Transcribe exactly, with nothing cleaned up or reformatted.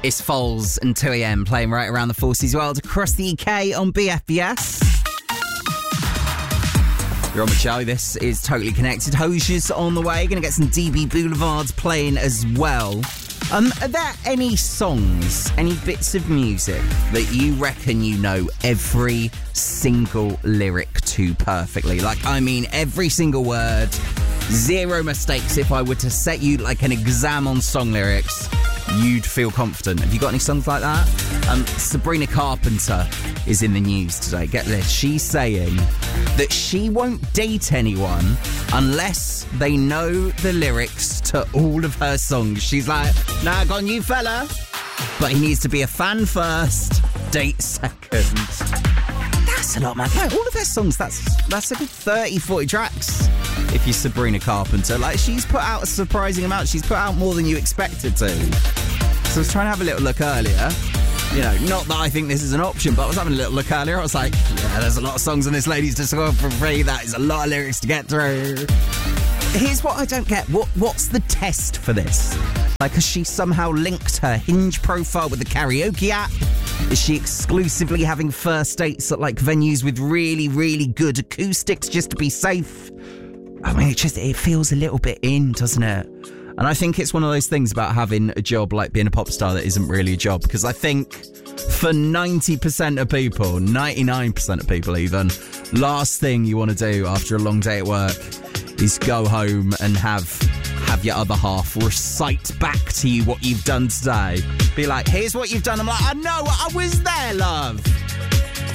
It's Foals and two a.m. playing right around the Forces world across the U K on B F B S. You're on the show. This is Totally Connected. Hosiers on the way. Going to get some D B Boulevards playing as well. Um, are there any songs, any bits of music that you reckon you know every single lyric to perfectly? Like, I mean, every single word, zero mistakes. If I were to set you like an exam on song lyrics, you'd feel confident. Have you got any songs like that? Um, Sabrina Carpenter is in the news today. Get this. She's saying that she won't date anyone unless they know the lyrics to all of her songs. She's like, nah, go on you fella. But he needs to be a fan first, date second. That's a lot, man. No, all of her songs, that's that's a good thirty, forty tracks. If you're Sabrina Carpenter, like, she's put out a surprising amount. She's put out more than you expected to. So I was trying to have a little look earlier. You know, not that I think this is an option, but I was having a little look earlier. I was like, yeah, there's a lot of songs on this lady's disco for free. That is a lot of lyrics to get through. Here's what I don't get. What What's the test for this? Like, has she somehow linked her Hinge profile with the karaoke app? Is she exclusively having first dates at, like, venues with really, really good acoustics just to be safe? I mean, it just, it feels a little bit in, doesn't it? And I think it's one of those things about having a job like being a pop star that isn't really a job. Because I think for ninety percent of people, ninety-nine percent of people even, last thing you want to do after a long day at work is go home and have have your other half recite back to you what you've done today. Be like, here's what you've done. I'm like, I know, I was there, love.